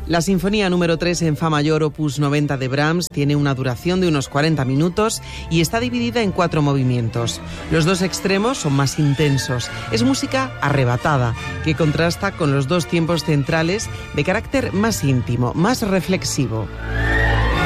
La Sinfonía número 3 en Fa mayor, opus 90 de Brahms, tiene una duración de unos 40 minutos y está dividida en 4 movimientos. Los dos extremos son más intensos. Es música arrebatada, que contrasta con los dos tiempos centrales de carácter más íntimo, más reflexivo.